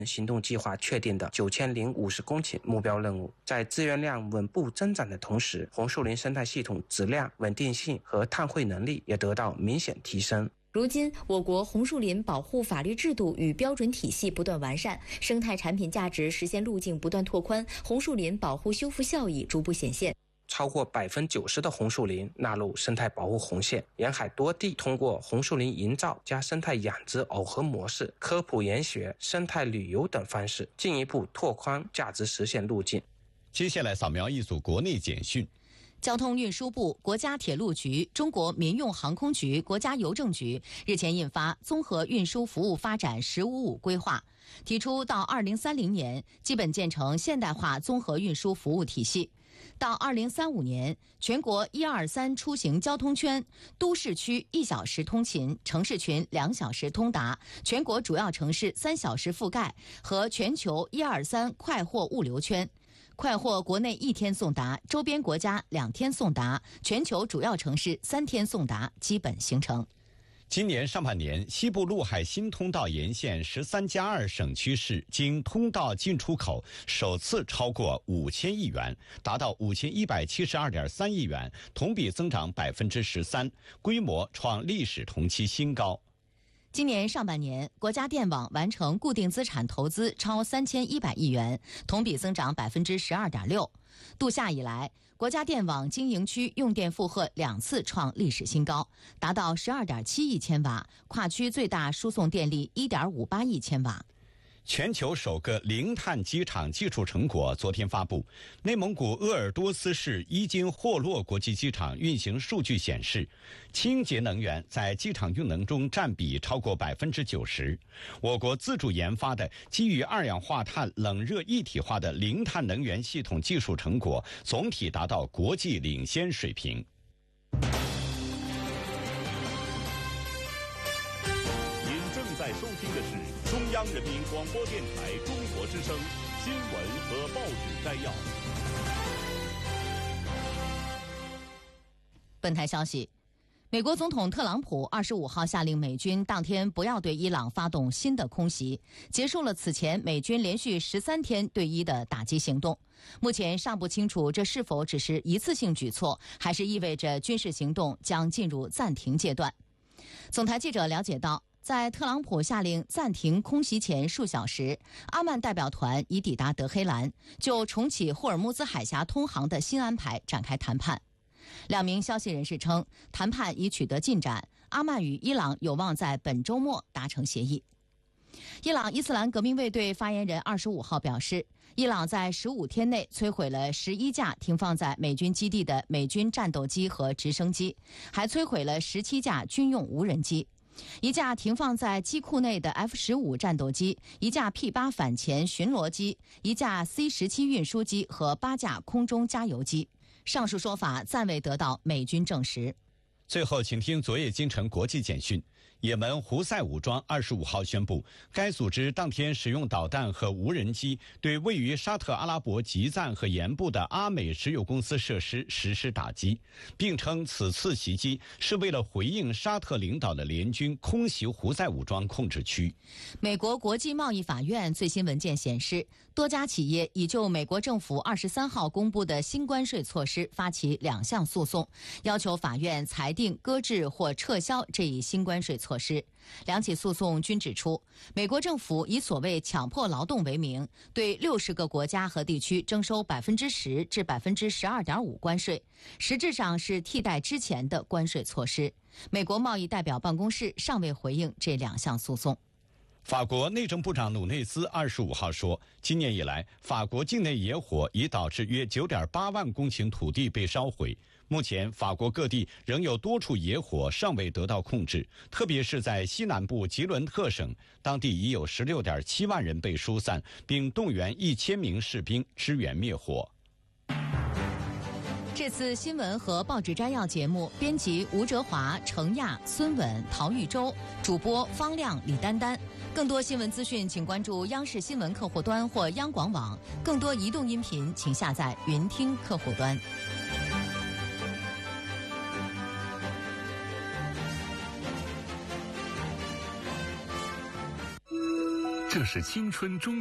行动计划确定的9050公顷目标任务。在资源量稳步增长的同时，红树林生态系统质量、稳定性和碳汇能力也得到明显提升。 如今，我国红树林保护法律制度与标准体系不断完善，生态产品价值实现路径不断拓宽，红树林保护修复效益逐步显现。 超过90%的红树林纳入生态保护红线，沿海多地通过红树林营造加生态养殖耦合模式、科普研学、生态旅游等方式，进一步拓宽价值实现路径。 接下来扫描一组国内简讯。 交通运输部、国家铁路局、中国民用航空局、国家邮政局日前印发《综合运输服务发展“十五五”规划》，提出到2030年基本建成现代化综合运输服务体系。到2035年，全国123出行交通圈，都市区1小时通勤，城市群2小时通达，全国主要城市3小时覆盖和全球123快货物流圈。快货国内1天送达，周边国家2天送达，全球主要城市3天送达基本形成。 今年上半年，西部陆海新通道沿线13+2省区市经通道进出口首次超过5000亿元，达到5172.3亿元，同比增长13%，规模创历史同期新高。 今年上半年，国家电网完成固定资产投资超3100亿元，同比增长12.6%。度夏以来，国家电网经营区用电负荷2次创历史新高，达到12.7亿千瓦，跨区最大输送电力1.58亿千瓦。 全球首个零碳机场技术成果昨天发布。内蒙古鄂尔多斯市伊金霍洛国际机场运行数据显示，清洁能源在机场用能中占比超过90%。我国自主研发的基于二氧化碳冷热一体化的零碳能源系统技术成果总体达到国际领先水平。 您正在收听的是中央人民广播电台中国之声新闻和报纸摘要。 本台消息，美国总统特朗普25号下令美军当天不要对伊朗发动新的空袭，结束了此前美军连续13天对伊的打击行动。目前尚不清楚这是否只是一次性举措，还是意味着军事行动将进入暂停阶段。总台记者了解到，在特朗普下令暂停空袭前数小时，阿曼代表团已抵达德黑兰，就重启霍尔木兹海峡通航的新安排展开谈判。2名消息人士称，谈判已取得进展，阿曼与伊朗有望在本周末达成协议。伊朗伊斯兰革命卫队发言人25号表示，伊朗在15天内摧毁了11架停放在美军基地的美军战斗机和直升机，还摧毁了17架军用无人机。1架停放在机库内的 F-15 战斗机，1架 P-8 反潜巡逻机，1架 C-17 运输机和8架空中加油机。上述说法暂未得到美军证实。 最后，请听昨夜今晨国际简讯。也门胡塞武装25号宣布，该组织当天使用导弹和无人机对位于沙特阿拉伯吉赞和盐部的阿美石油公司设施实施打击，并称此次袭击是为了回应沙特领导的联军空袭胡塞武装控制区。 美国国际贸易法院最新文件显示，多家企业已就美国政府23号公布的新关税措施发起2项诉讼，要求法院裁定搁置或撤销这一新关税措施。2起诉讼均指出，美国政府以所谓强迫劳动为名，对60个国家和地区征收10%至12.5%关税，实质上是替代之前的关税措施。美国贸易代表办公室尚未回应这2项诉讼。 法国内政部长努内斯25号说，今年以来，法国境内野火已导致约9.8万公顷土地被烧毁。目前，法国各地仍有多处野火尚未得到控制，特别是在西南部吉伦特省，当地已有16.7万人被疏散，并动员1000名士兵支援灭火。 这次新闻和报纸摘要节目，编辑吴哲华、程亚、孙稳、陶玉洲，主播方亮、李丹丹。更多新闻资讯，请关注央视新闻客户端或央广网。更多移动音频，请下载云听客户端。 正这是青春中